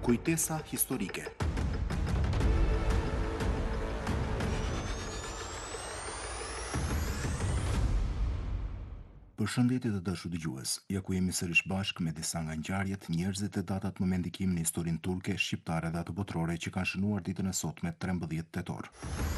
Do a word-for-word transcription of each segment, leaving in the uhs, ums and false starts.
Kujtesa historike. Përshëndetje të dashur dëgjues. Ja ku jemi sërish bashkë me disa nga ngjarjet, njerëzit e datat më me ndikim në historinë turke, shqiptare dhe atë botërore që kanë shënuar ditën e sotme trembëdhjetë tetor.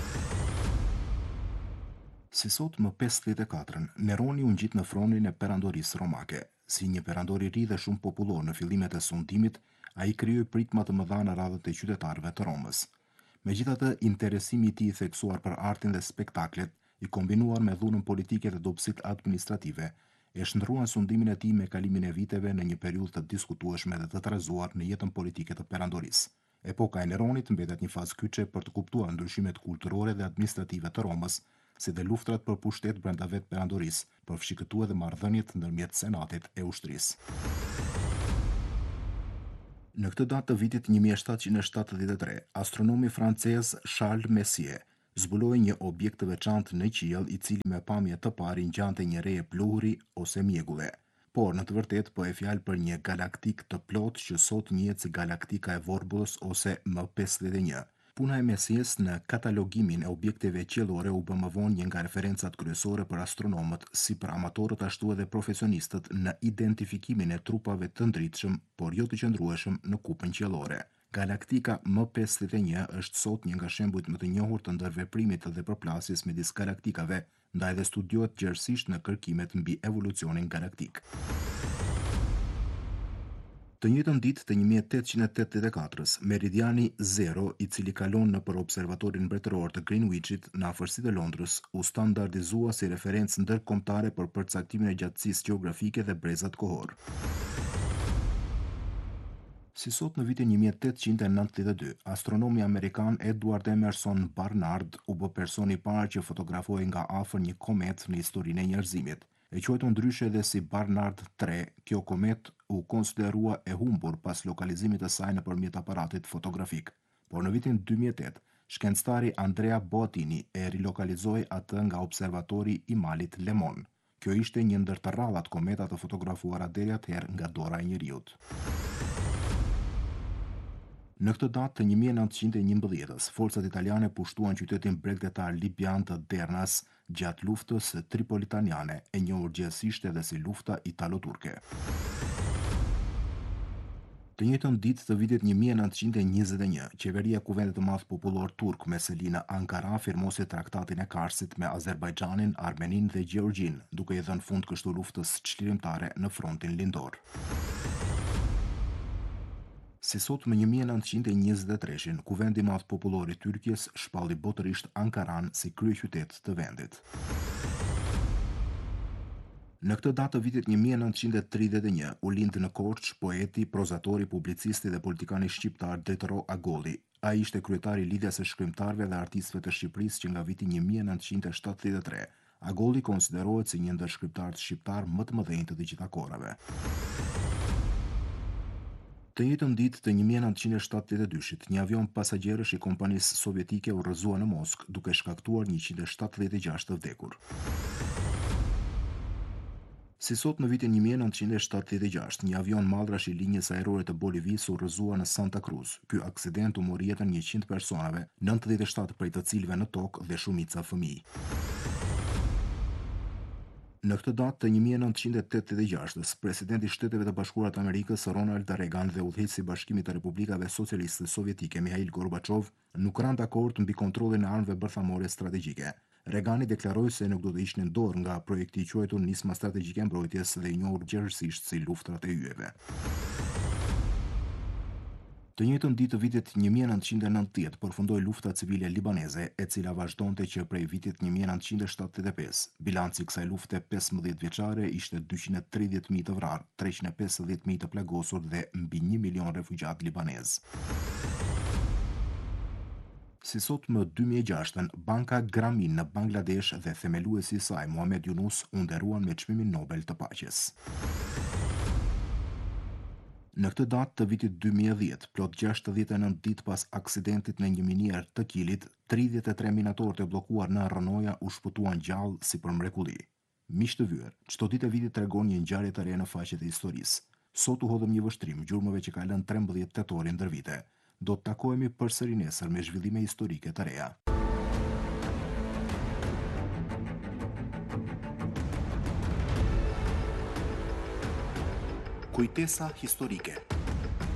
Si sot më pesëdhjetë e katër, Neroni u ngjit në fronin e perandorisë romake. Si një perandor i ri dhe shumë popullor në fillimet e sundimit, ai krijoi pritma të mëdha në radhët e qytetarëve të Romës. Megjithatë, interesimi i tij i theksuar për artin dhe spektaklet, i kombinuar me dhunën politike dhe dobësitë administrative, e shndruan sundimin e tij me kalimin e viteve në një periudhë të diskutueshme dhe të trazuar në jetën politike të perandorisë. Epoka e Neronit mbetet një fazë kyçe për të kuptuar ndryshimet kulturore dhe administrative të Romës, si dhe luftrat për pushtet brenda vetë perandorisë, përfshikëtuar edhe marrëdhëniet ndërmjet senatit e ushtrisë. Në këtë datë të vitit një mijë e shtatëqind e shtatëdhjetë e tre, astronomi francez Charles Messier zbuloi një objekt të veçantë në qiell i cili me pamje të parë ngjante një reje pluhuri ose mjegulle. Por në të vërtetë po e fjalë për një galaktik të plotë që sot njihet si galaktika e Vorbulës ose M pesëdhjetë e një. Puna e Messies në katalogimin e objekteve qiellore u bë më vonë një nga referencat kryesore për astronomët, si për amatorët ashtu edhe profesionistët në identifikimin e trupave të ndritshëm, por jo të qëndrueshëm në kupën qiellore. Galaktika M pesëdhjetë e një është sot një nga shembujt më të njohur të ndërveprimit dhe përplasjes midis galaktikave, ndaj dhe studiohet gjerësisht në kërkimet mbi evolucionin galaktik. Të njëjtën ditë të një mijë e tetëqind e tetëdhjetë e katër, meridiani zero, i cili kalon nëpër observatorin mbretëror të Greenwichit në afërsitë e Londrës, u standardizua si referencë ndërkombëtare për përcaktimin e gjatësisë gjeografike dhe brezat kohor. Si sot në vitin një mijë e tetëqind e nëntëdhjetë e dy, astronomi amerikan Edward Emerson Barnard u bë personi i parë që fotografoi nga afër një komet në historinë e njerëzimit. E quajtur ndryshe edhe si Barnard tre, kjo komet u konsiderua e humbur pas lokalizimit të saj nëpërmjet aparatit fotografik. Por në vitin dy mijë e tetë, shkencëtari Andrea Boatini e rilokalizoi atë nga observatori i malit Lemon. Kjo ishte një ndër të rrallat kometa të fotografuara deri atëherë nga dora e njeriut. Në këtë datë të një mijë e nëntëqind e njëmbëdhjetës, forcat italiane pushtuan qytetin bregdetar libian të Dernas gjatë luftës tripolitaniane, e njohur gjithsesi edhe si lufta italo-turke. Të njëjtën ditë të vitit një mijë e nëntëqind e njëzet e një, qeveria e Kuvendit të Madh Popullor Turk me seli në Ankara firmosi traktatin e Karsit me Azerbajxhanin, Armeninë dhe Gjeorgjinë, duke i dhënë fund kështu luftës çlirimtare në frontin lindor. Si sot më një mijë e nëntëqind e njëzet e tre, Kuvendi i Madh Popullor i Tyrkjes shpalli botërisht Ankaran si kryeqytet të vendit. Në këtë datë të vitit një mijë e nëntëqind e tridhjetë e një, u lind në Korçë poeti, prozatori, publicisti dhe politikani shqiptar Detëro Agolli. Ai ishte kryetari i Lidhjes së Shkrimtarëve dhe Artistëve të Shqipërisë që nga viti një mijë e nëntëqind e shtatëdhjetë e tre. Agolli konsiderohet si një ndër shkrimtarët shqiptar më të mëdhenj të të gjitha kohërave. Të njëjtën ditë të një mijë e nëntëqind e shtatëdhjetë e dyshit, një avion pasagjerësh i kompanisë sovjetike u rrëzua në Moskë, duke shkaktuar njëqind e shtatëdhjetë e gjashtë të vdekur. Si sot në vitin një mijë e nëntëqind e shtatëdhjetë e gjashtë, një avion mallrash i linjës ajrore të Bolivisë u rrëzua në Santa Cruz. Ky aksident u mori jetën njëqind personave, nëntëdhjetë e shtatë prej të cilëve në tokë dhe shumica fëmijë. Në këtë datë të një mijë e nëntëqind e tetëdhjetë e gjashtë, presidenti i Shteteve të Bashkuara të Amerikës Ronald Reagan dhe udhëheqësi i Bashkimit të Republikave Socialiste Sovjetike Mikhail Gorbachev nuk ranë dakord mbi kontrollin e armëve bërthamore strategjike. Reagani deklaroi se nuk do të ishin dorë nga projekti i quajtur Nisma Strategjike e Mbrojtjes dhe i njohur gjerësisht si luftrat e yjeve. Të njëjtën ditë të vitit një mijë e nëntëqind e nëntëdhjetë përfundoi lufta civile libaneze, e cila vazhdonte që prej vitit një mijë e nëntëqind e shtatëdhjetë e pesë. Bilanci i kësaj lufte pesëmbëdhjetë vjeçare ishte dyqind e tridhjetë mijë të vrarë, treqind e pesëdhjetë mijë të plagosur dhe mbi një milion refugjat libanez. Si sot më dy mijë e gjashtë, Banka Grameen në Bangladesh dhe themeluesi i saj Muhammad Yunus u nderuan me çmimin Nobel të paqes. Në këtë datë të vitit dy mijë e dhjetë, plot gjashtëdhjetë e nëntë ditë pas aksidentit në një minier të Kilit, tridhjetë e tre minatorët e bllokuar në Rrënoja u shpëtuan gjallë si për mrekulli. Miq të vyer, çdo ditë e vitit tregon një ngjarje të re në faqet e historisë. Sot u hodhëm një vështrim gjurmëve që ka lënë trembëdhjetë tetorin ndër vite. Do të takohemi përsëri nesër me zhvillime historike të reja. Kujtesa historike.